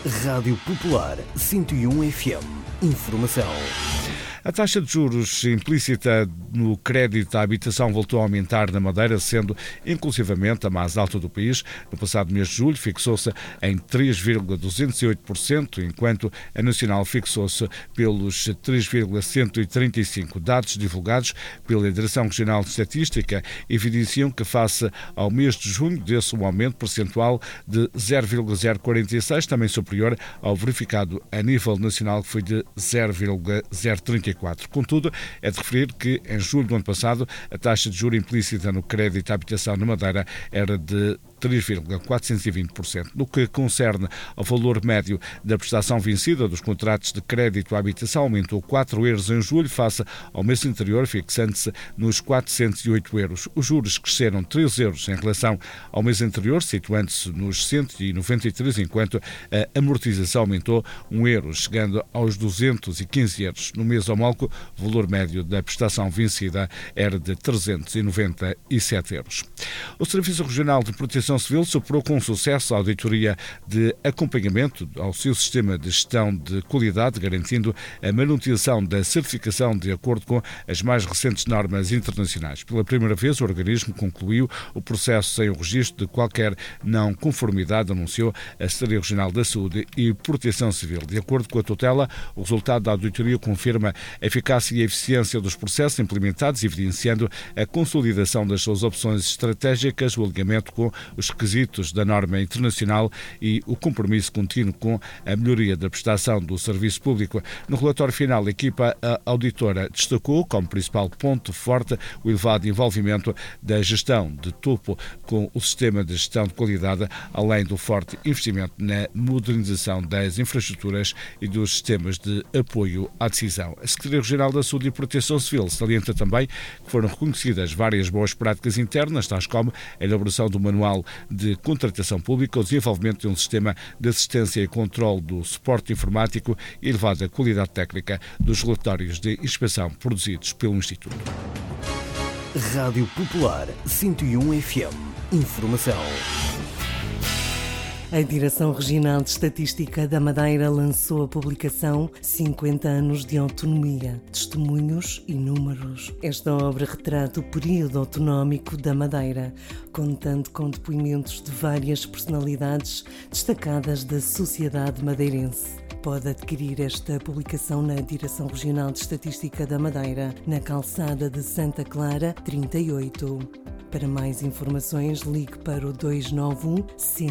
Rádio Popular 101 FM. Informação. A taxa de juros implícita no crédito à habitação voltou a aumentar na Madeira, sendo inclusivamente a mais alta do país. No passado mês de julho fixou-se em 3,208%, enquanto a nacional fixou-se pelos 3,135%. Dados divulgados pela Direção Regional de Estatística evidenciam que, face ao mês de junho, deu-se um aumento percentual de 0,046, também superior ao verificado a nível nacional, que foi de 0,034. Contudo, é de referir que em julho do ano passado a taxa de juros implícita no crédito à habitação na Madeira era de 3,420%. No que concerne ao valor médio da prestação vencida dos contratos de crédito à habitação, aumentou 4 euros em julho face ao mês anterior, fixando-se nos 408 euros. Os juros cresceram 3 euros em relação ao mês anterior, situando-se nos 193, enquanto a amortização aumentou 1 euro, chegando aos 215 euros. No mês homólogo, o valor médio da prestação vencida era de 397 euros. O Serviço Regional de Proteção Civil superou com sucesso a auditoria de acompanhamento ao seu sistema de gestão de qualidade, garantindo a manutenção da certificação de acordo com as mais recentes normas internacionais. Pela primeira vez, o organismo concluiu o processo sem o registro de qualquer não conformidade, anunciou a Secretaria Regional da Saúde e Proteção Civil. De acordo com a tutela, o resultado da auditoria confirma a eficácia e a eficiência dos processos implementados, evidenciando a consolidação das suas opções estratégicas, o alinhamento com os requisitos da norma internacional e o compromisso contínuo com a melhoria da prestação do serviço público. No relatório final, a equipa auditora destacou como principal ponto forte o elevado envolvimento da gestão de topo com o sistema de gestão de qualidade, além do forte investimento na modernização das infraestruturas e dos sistemas de apoio à decisão. A Secretaria Regional da Saúde e Proteção Civil salienta também que foram reconhecidas várias boas práticas internas, tais como a elaboração do manual de contratação pública, o desenvolvimento de um sistema de assistência e controle do suporte informático e elevada qualidade técnica dos relatórios de inspeção produzidos pelo Instituto. Rádio Popular 101 FM. Informação. A Direção Regional de Estatística da Madeira lançou a publicação 50 anos de autonomia, testemunhos e números. Esta obra retrata o período autonómico da Madeira, contando com depoimentos de várias personalidades destacadas da sociedade madeirense. Pode adquirir esta publicação na Direção Regional de Estatística da Madeira, na calçada de Santa Clara, 38. Para mais informações, ligue para o 291 100.